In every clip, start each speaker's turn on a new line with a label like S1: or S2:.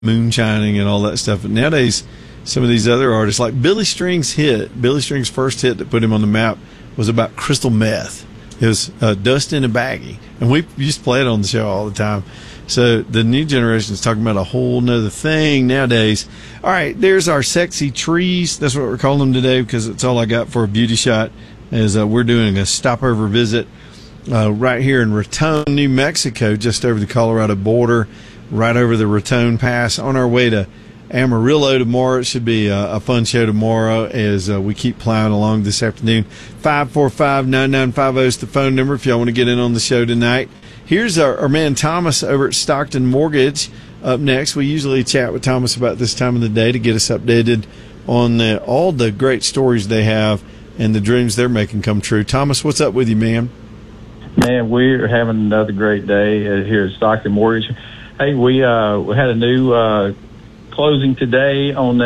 S1: moonshining and all that stuff. But nowadays, some of these other artists, like Billy String's first hit that put him on the map was about crystal meth. It was Dust in a Baggie. And we used to play it on the show all the time. So the new generation is talking about a whole nother thing nowadays. All right, there's our sexy trees. That's what we're calling them today because it's all I got for a beauty shot as we're doing a stopover visit right here in Raton, New Mexico, just over the Colorado border, right over the Raton Pass, on our way to Amarillo tomorrow. It should be a fun show tomorrow as we keep plowing along this afternoon. 545-9950 is the phone number if y'all want to get in on the show tonight. Here's our man Thomas over at Stockton Mortgage up next. We usually chat with Thomas about this time of the day to get us updated on all the great stories they have and the dreams they're making come true. Thomas, what's up with you, man?
S2: Man, we're having another great day here at Stockton Mortgage. Hey, we had a new closing today on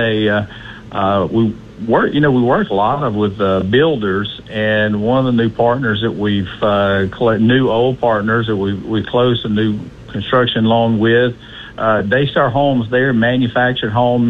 S2: we work a lot with builders, and one of the new partners that we've old partners that we closed a new construction loan with, Daystar Homes. They're manufactured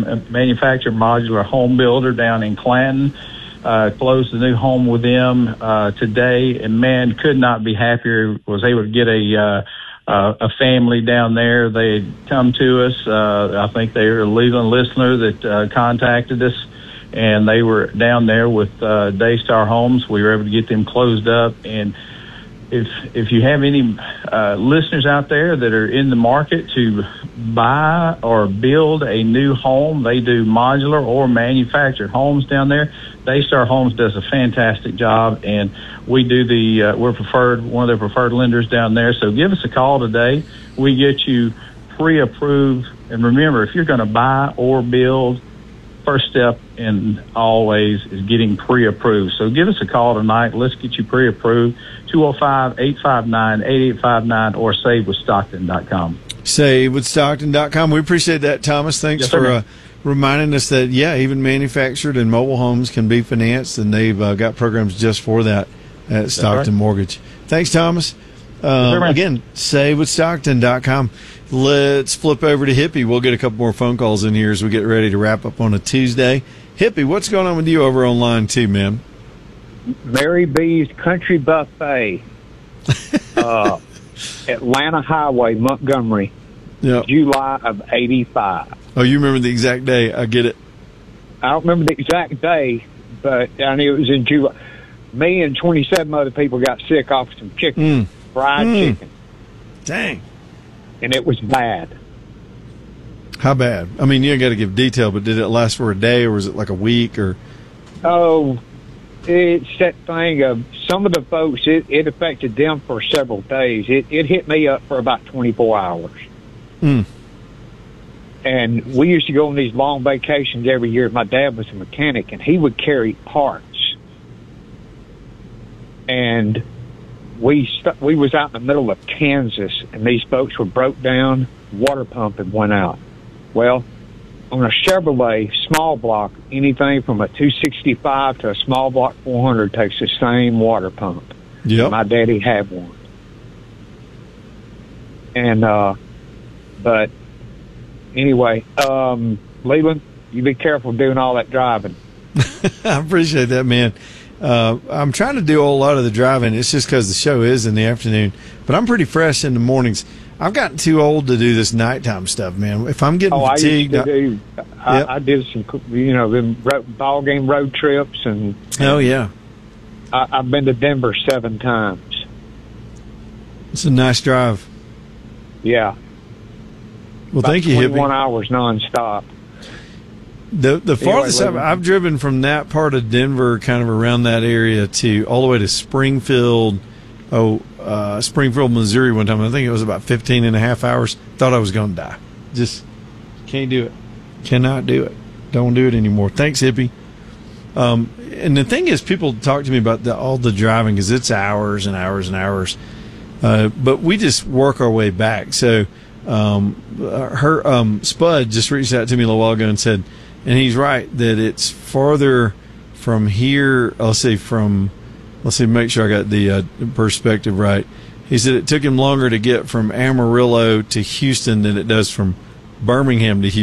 S2: modular home builder down in Clanton. Closed a new home with them today, and man, could not be happier. Was able to get a family down there. They had come to us. I think they were a Leland listener that contacted us, and they were down there with Daystar Homes. We were able to get them closed up. And if you have any listeners out there that are in the market to buy or build a new home, they do modular or manufactured homes down there. Daystar Homes does a fantastic job, and we do we're one of their preferred lenders down there. So give us a call today. We get you pre-approved. And remember, if you're going to buy or build, first step and always is getting pre-approved. So give us a call tonight. Let's get you pre-approved. 205-859-8859 or savewithstockton.com.
S1: Savewithstockton.com. We appreciate that, Thomas. Thanks for reminding us that, even manufactured and mobile homes can be financed, and they've got programs just for that at Stockton Mortgage. Thanks, Thomas. Again, savewithstockton.com. Let's flip over to Hippie. We'll get a couple more phone calls in here as we get ready to wrap up on a Tuesday. Hippie, what's going on with you over on line 2, man?
S3: Mary B's Country Buffet, Atlanta Highway, Montgomery, July of 85.
S1: Oh, you remember the exact day. I get it.
S3: I don't remember the exact day, but I knew it was in July. Me and 27 other people got sick off some chicken, fried chicken.
S1: Dang.
S3: And it was bad.
S1: How bad? I mean, you ain't got to give detail, but did it last for a day, or was it like a week? Or
S3: Oh, it's that thing of some of the folks, it affected them for several days. It hit me up for about 24 hours. And we used to go on these long vacations every year. My dad was a mechanic, and he would carry parts. And we was out in the middle of Kansas, and these folks were broke down, water pump had went out. Well, on a Chevrolet small block, anything from a 265 to a small block 400 takes the same water pump.
S1: Yep.
S3: My daddy had one. And, but anyway, Leland, you be careful doing all that driving.
S1: I appreciate that, man. I'm trying to do a lot of the driving. It's just because the show is in the afternoon, but I'm pretty fresh in the mornings. I've gotten too old to do this nighttime stuff, man. If I'm getting fatigued,
S3: I did some, them ball game road trips, and I've been to Denver 7 times.
S1: It's a nice drive.
S3: Yeah.
S1: Well, thank you,
S3: 21
S1: Hippie.
S3: hours nonstop.
S1: The farthest I've driven from that part of Denver, kind of around that area, to all the way to Springfield, Springfield, Missouri one time. I think it was about 15 and a half hours. Thought I was going to die. Just can't do it. Cannot do it. Don't do it anymore. Thanks, Hippie. And the thing is, people talk to me about all the driving because it's hours and hours and hours. But we just work our way back. So Spud just reached out to me a little while ago and said, and he's right, that it's farther from here. Make sure I got the perspective right. He said it took him longer to get from Amarillo to Houston than it does from Birmingham to Houston.